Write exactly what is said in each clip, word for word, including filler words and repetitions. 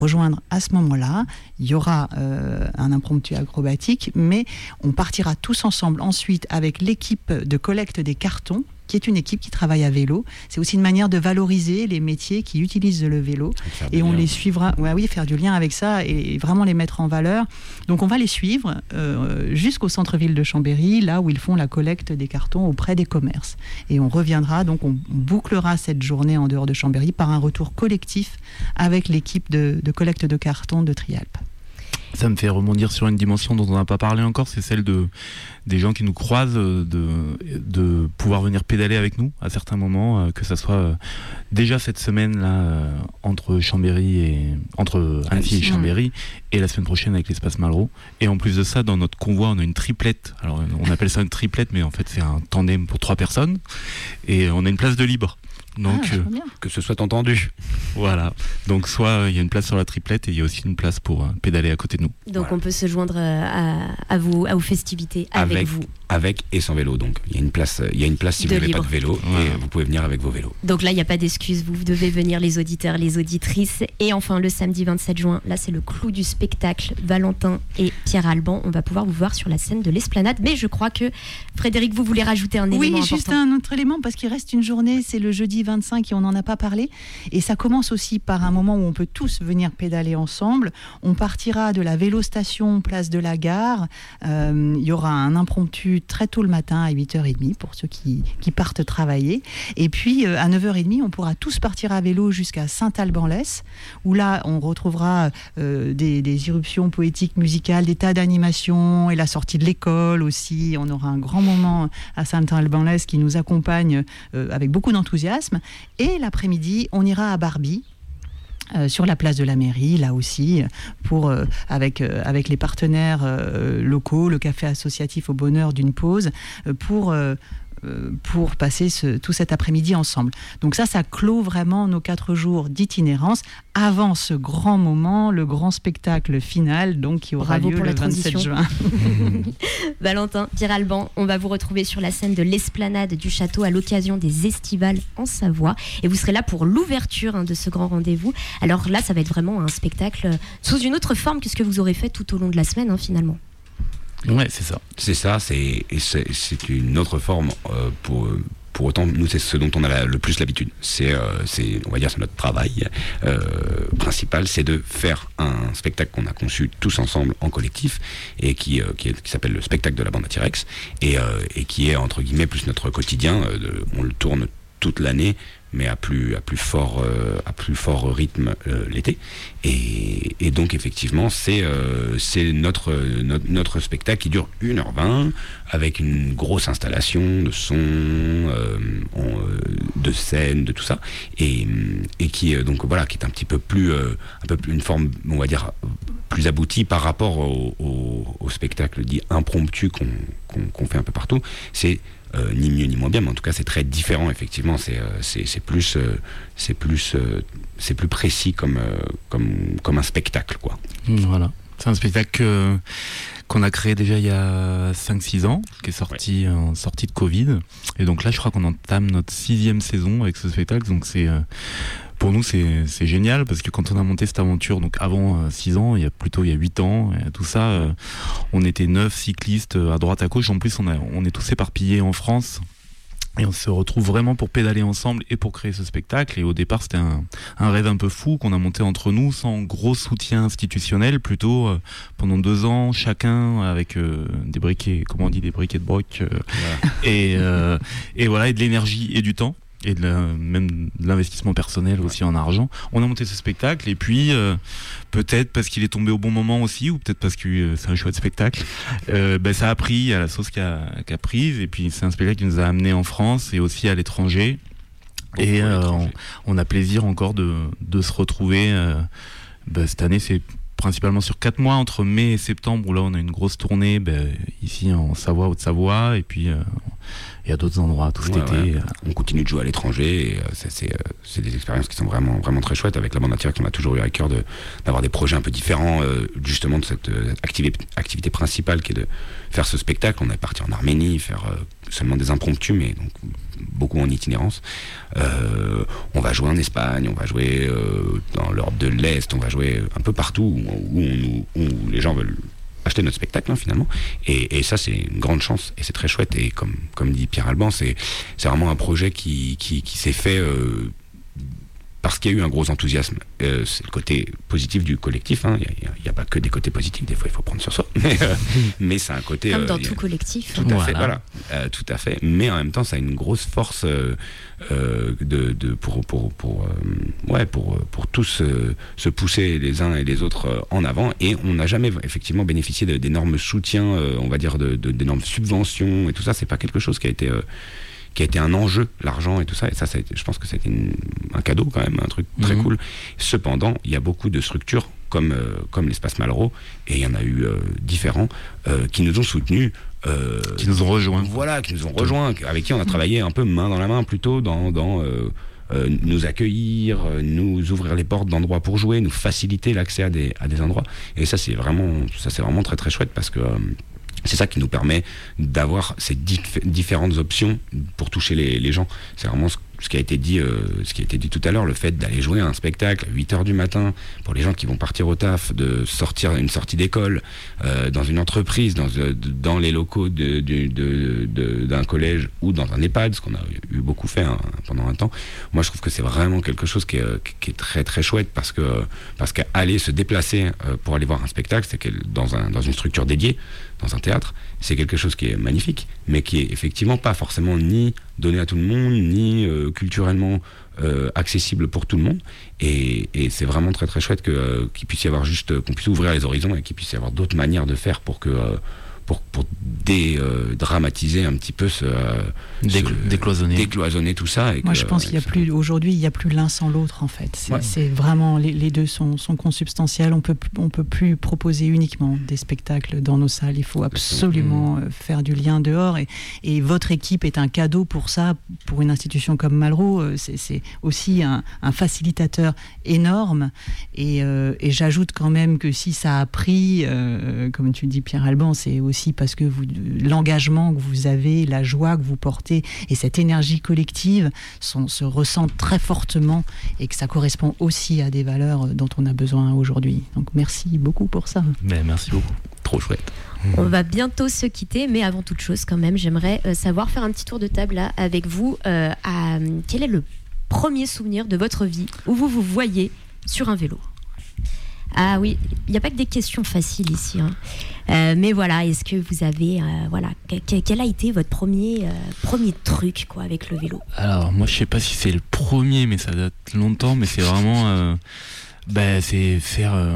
rejoindre à ce moment-là. Il y aura euh, un impromptu acrobatique, mais on partira tous ensemble ensuite avec l'équipe de collecte des cartons, qui est une équipe qui travaille à vélo. C'est aussi une manière de valoriser les métiers qui utilisent le vélo. Et on les suivra, ouais, oui, faire du lien avec ça et vraiment les mettre en valeur. Donc on va les suivre euh, jusqu'au centre-ville de Chambéry, là où ils font la collecte des cartons auprès des commerces. Et on reviendra, donc on bouclera cette journée en dehors de Chambéry par un retour collectif avec l'équipe de, de collecte de cartons de Trialp. Ça me fait rebondir sur une dimension dont on n'a pas parlé encore, c'est celle de, des gens qui nous croisent, de, de pouvoir venir pédaler avec nous à certains moments, que ça soit déjà cette semaine-là euh, entre Chambéry et entre Annecy et Chambéry, et la semaine prochaine avec l'Espace Malraux. Et en plus de ça, dans notre convoi, on a une triplette. Alors on appelle ça une triplette, mais en fait c'est un tandem pour trois personnes, et on a une place de libre. Donc, ah, euh, que ce soit entendu. Voilà. Donc, soit il y a une place sur la triplette et il y a aussi une place pour euh, pédaler à côté de nous. Donc, voilà. On peut se joindre à, à, vous, à vos festivités avec, avec vous. Avec et sans vélo. Donc, il y a une place, il y a une place si de vous n'avez libre. pas de vélo Ouais. et vous pouvez venir avec vos vélos. Donc là, il n'y a pas d'excuse. Vous devez venir, les auditeurs, les auditrices. Et enfin, le samedi vingt-sept juin, là, c'est le clou du spectacle. Valentin et Pierre Alban, on va pouvoir vous voir sur la scène de l'Esplanade. Mais je crois que, Frédéric, vous voulez rajouter un oui, élément important. Oui, juste un autre élément, parce qu'il reste une journée, c'est le jeudi vingt-cinq et on en a pas parlé, et ça commence aussi par un moment où on peut tous venir pédaler ensemble. On partira de la vélostation place de la Gare, euh, il y aura un impromptu très tôt le matin à huit heures trente pour ceux qui, qui partent travailler, et puis euh, à neuf heures trente on pourra tous partir à vélo jusqu'à Saint-Alban-Lès, où là on retrouvera euh, des, des irruptions poétiques, musicales, des tas d'animations, et la sortie de l'école aussi. On aura un grand moment à Saint-Alban-Lès qui nous accompagne euh, avec beaucoup d'enthousiasme. Et l'après-midi, on ira à Barbie, euh, sur la place de la mairie, là aussi, pour, euh, avec, euh, avec les partenaires euh, locaux, le café associatif au bonheur d'une pause, euh, pour... Euh, pour passer ce, tout cet après-midi ensemble. Donc ça, ça clôt vraiment nos quatre jours d'itinérance avant ce grand moment, le grand spectacle final, donc qui aura Bravo lieu pour le la vingt-sept juin. Valentin, Pierre Alban, on va vous retrouver sur la scène de l'Esplanade du Château à l'occasion des Estivales en Savoie. Et vous serez là pour l'ouverture hein, de ce grand rendez-vous. Alors là, ça va être vraiment un spectacle sous une autre forme que ce que vous aurez fait tout au long de la semaine, hein, finalement. Ouais, c'est ça. C'est ça, c'est, et c'est, c'est une autre forme euh, pour... Pour autant, nous, c'est ce dont on a la, le plus l'habitude. C'est, euh, c'est, on va dire, c'est notre travail euh, principal, c'est de faire un spectacle qu'on a conçu tous ensemble en collectif et qui, euh, qui, est, qui s'appelle le spectacle de la bande à T-Rex et, euh, et qui est entre guillemets plus notre quotidien. Euh, de, on le tourne toute l'année, mais à plus à plus fort euh, à plus fort rythme euh, l'été. Et, et donc effectivement, c'est euh, c'est notre, notre notre spectacle qui dure une heure vingt avec une grosse installation de son, euh, en, euh, de scène, de tout ça, et et qui euh, donc voilà, qui est un petit peu plus euh, un peu plus une forme, on va dire, plus aboutie par rapport au, au, au spectacle dit impromptu qu'on qu'on, qu'on fait un peu partout. C'est Euh, ni mieux ni moins bien, mais en tout cas c'est très différent effectivement. C'est euh, c'est, c'est plus euh, c'est plus euh, c'est plus précis comme euh, comme comme un spectacle quoi. Voilà, c'est un spectacle euh, qu'on a créé déjà il y a cinq six ans, qui est sorti ouais. en sortie de Covid, et donc là je crois qu'on entame notre sixième saison avec ce spectacle. Donc c'est euh, pour nous, c'est, c'est génial, parce que quand on a monté cette aventure, donc avant six euh, ans, il y a plutôt il y a huit ans, et tout ça, euh, on était neuf cyclistes à droite à gauche. En plus, on, a, on est tous éparpillés en France, et on se retrouve vraiment pour pédaler ensemble et pour créer ce spectacle. Et au départ, c'était un, un rêve un peu fou qu'on a monté entre nous, sans gros soutien institutionnel, plutôt euh, pendant deux ans, chacun avec euh, des briquets, comment on dit, des briquets de broc, euh, voilà. et, euh, et voilà, et de l'énergie et du temps. Et de la, même de l'investissement personnel aussi en argent. On a monté ce spectacle, et puis euh, peut-être parce qu'il est tombé au bon moment aussi, ou peut-être parce que euh, c'est un chouette spectacle, euh, ben, ça a pris à la sauce qu'a, qu'a prise, et puis c'est un spectacle qui nous a amenés en France et aussi à l'étranger. Beaucoup et euh, on, on a plaisir encore de, de se retrouver. Euh, ben, cette année, c'est principalement sur quatre mois, entre mai et septembre, où là on a une grosse tournée, ben, ici en Savoie, Haute-Savoie, et puis il euh, y a d'autres endroits tout cet ouais, été. Ouais. On continue de jouer à l'étranger, et euh, c'est, c'est, euh, c'est des expériences qui sont vraiment, vraiment très chouettes. Avec la bande Atirac, on a toujours eu à cœur de, d'avoir des projets un peu différents, euh, justement de cette euh, activité, activité principale qui est de faire ce spectacle. On est parti en Arménie, faire euh, seulement des impromptus, mais donc beaucoup en itinérance. Euh, on va jouer en Espagne, on va jouer euh, dans l'Europe de l'Est, on va jouer un peu partout où, où, on, où les gens veulent acheter notre spectacle, hein, finalement. Et, et ça, c'est une grande chance et c'est très chouette. Et comme, comme dit Pierre Alban, c'est, c'est vraiment un projet qui, qui, qui s'est fait euh, parce qu'il y a eu un gros enthousiasme. Euh, c'est le côté positif du collectif. Hein. Il n'y a, a pas que des côtés positifs. Des fois, il faut prendre sur soi. Mais, euh, mais c'est un côté... Comme euh, dans tout a... collectif. Tout à voilà. fait, voilà. Euh, tout à fait. Mais en même temps, ça a une grosse force euh, euh, de, de, pour, pour, pour, euh, ouais, pour, pour tous euh, se pousser les uns et les autres euh, en avant. Et on n'a jamais effectivement bénéficié de, d'énormes soutiens, euh, on va dire, de, de, d'énormes subventions et tout ça. C'est pas quelque chose qui a été... Euh, qui a été un enjeu, l'argent et tout ça, et ça, ça a été, je pense que c'était un cadeau quand même, un truc très mmh. cool. Cependant, il y a beaucoup de structures comme, euh, comme l'espace Malraux, et il y en a eu euh, différents, euh, qui nous ont soutenus. Euh, qui nous ont rejoints. Voilà, qui nous ont rejoints, avec qui on a travaillé un peu main dans la main plutôt dans... dans euh, euh, nous accueillir, euh, nous ouvrir les portes d'endroits pour jouer, nous faciliter l'accès à des, à des endroits. Et ça, c'est vraiment, ça, c'est vraiment très très chouette parce que... Euh, c'est ça qui nous permet d'avoir ces dif- différentes options pour toucher les, les gens. C'est vraiment ce, ce qui a été dit, euh, ce qui a été dit tout à l'heure, le fait d'aller jouer à un spectacle à huit heures du matin pour les gens qui vont partir au taf, de sortir une sortie d'école euh, dans une entreprise, dans, dans les locaux de, de, de, de, d'un collège ou dans un EHPAD, ce qu'on a eu beaucoup fait hein, pendant un temps. Moi, je trouve que c'est vraiment quelque chose qui est, qui est très très chouette parce que parce qu'aller se déplacer euh, pour aller voir un spectacle, c'est que dans un dans une structure dédiée, dans un théâtre, c'est quelque chose qui est magnifique, mais qui est effectivement pas forcément ni donné à tout le monde, ni euh, culturellement euh, accessible pour tout le monde. Et, et c'est vraiment très très chouette que, euh, qu'il puisse y avoir juste, qu'on puisse ouvrir les horizons et qu'il puisse y avoir d'autres manières de faire pour que euh, pour, pour dédramatiser euh, un petit peu ce, euh, Déclo- ce décloisonner. décloisonner tout ça. Et Moi, que, je pense qu'il y a plus aujourd'hui, il y a plus l'un sans l'autre en fait. C'est, ouais. c'est vraiment les, les deux sont, sont consubstantiels. On peut on peut plus proposer uniquement des spectacles dans nos salles. Il faut absolument mmh. faire du lien dehors. Et, et votre équipe est un cadeau pour ça, pour une institution comme Malraux. C'est, c'est aussi un, un facilitateur énorme. Et, euh, et j'ajoute quand même que si ça a pris, euh, comme tu dis Pierre Alban, c'est aussi parce que vous, l'engagement que vous avez, la joie que vous portez et cette énergie collective sont, se ressentent très fortement et que ça correspond aussi à des valeurs dont on a besoin aujourd'hui. Donc merci beaucoup pour ça. Mais merci beaucoup, trop chouette. On va bientôt se quitter, mais avant toute chose quand même, j'aimerais euh, savoir faire un petit tour de table là avec vous. Euh, à, quel est le premier souvenir de votre vie où vous vous voyez sur un vélo ? Ah oui, il n'y a pas que des questions faciles ici. Hein. Euh, mais voilà, est-ce que vous avez... Euh, voilà, que, quel a été votre premier, euh, premier truc quoi, avec le vélo ? Alors, moi, je ne sais pas si c'est le premier, mais ça date longtemps. Mais c'est vraiment... Euh, bah, c'est faire... Euh,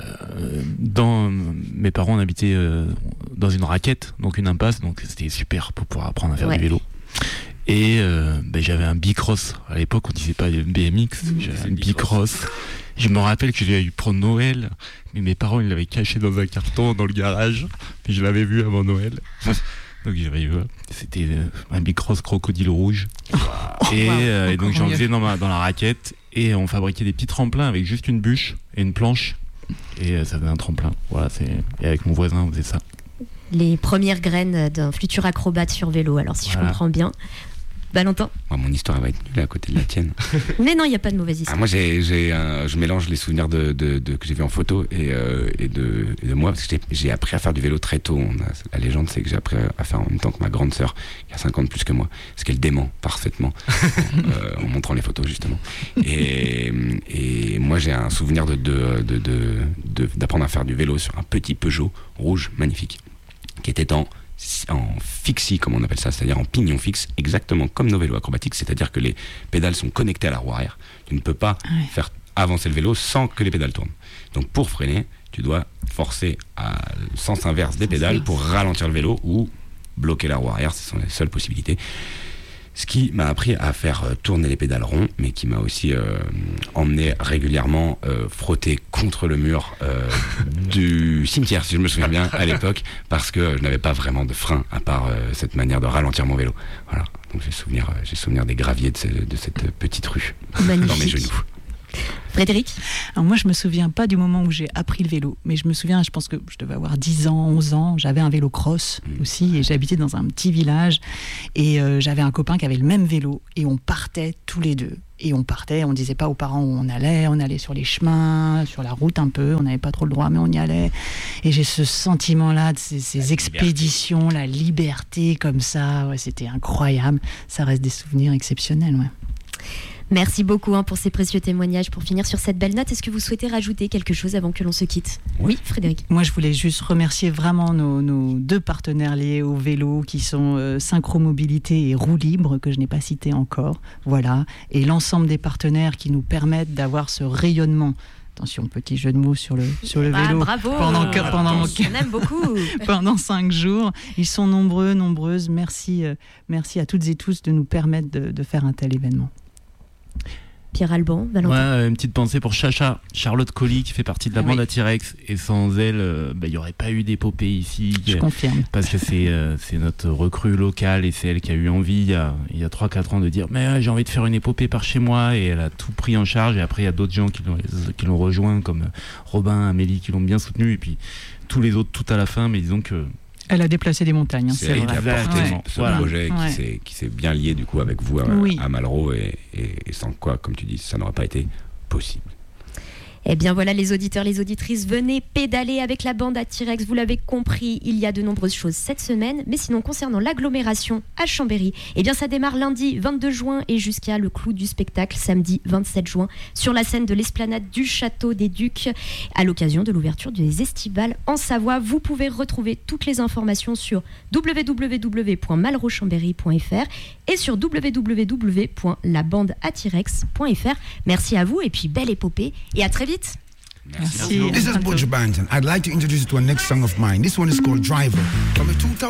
dans, mes parents, on habitait euh, dans une raquette, donc une impasse. Donc, c'était super pour pouvoir apprendre à faire ouais. du vélo. Et euh, bah, j'avais un bicross. À l'époque, on ne disait pas B M X. Mmh, j'avais un bicross. Je me rappelle que j'ai eu pour Noël, mais mes parents ils l'avaient caché dans un carton dans le garage, puis je l'avais vu avant Noël. Donc j'avais eu, c'était un bicross crocodile rouge. Wow. Et, euh, et donc j'en faisais dans, ma, dans la raquette et on fabriquait des petits tremplins avec juste une bûche et une planche et euh, ça faisait un tremplin. Voilà, c'est... Et avec mon voisin on faisait ça. Les premières graines d'un futur acrobate sur vélo, alors si voilà. je comprends bien. Valentin ? Moi, mon histoire elle va être nulle à côté de la tienne. Mais non, il n'y a pas de mauvaise histoire. Ah, moi, j'ai, j'ai un, je mélange les souvenirs de, de, de, que j'ai vu en photo et, euh, et, de, et de moi, parce que j'ai, j'ai appris à faire du vélo très tôt. On a, la légende, c'est que j'ai appris à faire en même temps que ma grande sœur, qui a cinquante plus que moi, ce qu'elle dément parfaitement, euh, en montrant les photos, justement. Et, et moi, j'ai un souvenir de, de, de, de, de, d'apprendre à faire du vélo sur un petit Peugeot rouge magnifique, qui était en en fixie, comme on appelle ça, c'est-à-dire en pignon fixe, exactement comme nos vélos acrobatiques, c'est-à-dire que les pédales sont connectées à la roue arrière. Tu ne peux pas ouais. faire avancer le vélo sans que les pédales tournent. Donc pour freiner, tu dois forcer à le sens inverse des pédales pour ralentir le vélo ou bloquer la roue arrière, ce sont les seules possibilités. Ce qui m'a appris à faire euh, tourner les pédales ronds, mais qui m'a aussi euh, emmené régulièrement euh, frotter contre le mur euh, du cimetière, si je me souviens bien, à l'époque, parce que je n'avais pas vraiment de frein, à part euh, cette manière de ralentir mon vélo. Voilà, donc j'ai souvenir, euh, j'ai souvenir des graviers de, ce, de cette petite rue Magnifique. dans mes genoux. Frédéric? Alors moi, je me souviens pas du moment où j'ai appris le vélo, mais je me souviens, je pense que je devais avoir dix ans, onze ans, j'avais un vélo cross aussi, et j'habitais dans un petit village, et euh, j'avais un copain qui avait le même vélo, et on partait tous les deux. Et on partait, on disait pas aux parents où on allait, on allait sur les chemins, sur la route un peu, on n'avait pas trop le droit, mais on y allait. Et j'ai ce sentiment-là de ces, ces la expéditions, liberté. La liberté comme ça, ouais, c'était incroyable. Ça reste des souvenirs exceptionnels, ouais. Merci beaucoup hein, pour ces précieux témoignages. Pour finir sur cette belle note, est-ce que vous souhaitez rajouter quelque chose avant que l'on se quitte? Oui, Frédéric. Moi, je voulais juste remercier vraiment nos, nos deux partenaires liés au vélo qui sont euh, Synchromobilité et Roue Libre, que je n'ai pas cité encore. Voilà. Et l'ensemble des partenaires qui nous permettent d'avoir ce rayonnement. Attention, petit jeu de mots sur le, sur le ah, vélo. Bravo. Pendant, que, pendant, on aime beaucoup. pendant cinq jours. Ils sont nombreux, nombreuses. Merci, euh, merci à toutes et tous de nous permettre de, de faire un tel événement. Pierre Alban, Valentin. Ouais, une petite pensée pour Chacha, Charlotte Colli, qui fait partie de la bande oui. à T-Rex. Et sans elle, il bah, n'y aurait pas eu d'épopée ici. Je confirme. Parce que c'est, euh, c'est notre recrue locale et c'est elle qui a eu envie, il y a, il y a trois quatre ans, de dire mais euh, j'ai envie de faire une épopée par chez moi. Et elle a tout pris en charge. Et après, il y a d'autres gens qui l'ont, qui l'ont rejoint, comme Robin, Amélie, qui l'ont bien soutenu. Et puis tous les autres, tout à la fin. Mais disons que. Elle a déplacé des montagnes, hein, c'est, c'est elle vrai. qui a porté ouais. ce voilà. projet qui, ouais. s'est, qui s'est bien lié du coup avec vous à, oui. à Malraux et, et, et sans quoi, comme tu dis, ça n'aurait pas été possible. Eh bien voilà les auditeurs, les auditrices, venez pédaler avec la bande à T-Rex, vous l'avez compris, il y a de nombreuses choses cette semaine, mais sinon concernant l'agglomération à Chambéry, eh bien ça démarre lundi vingt-deux juin et jusqu'à le clou du spectacle samedi vingt-sept juin sur la scène de l'esplanade du Château des Ducs à l'occasion de l'ouverture des Estivales en Savoie. Vous pouvez retrouver toutes les informations sur w w w point malraux chambéry point f r et sur w w w point la bande à T-Rex point f r. Merci à vous et puis belle épopée et à très vite. Merci. This is Butch Banton. I'd like to introduce you to a next song of mine. This one is called Driver. From a two thousand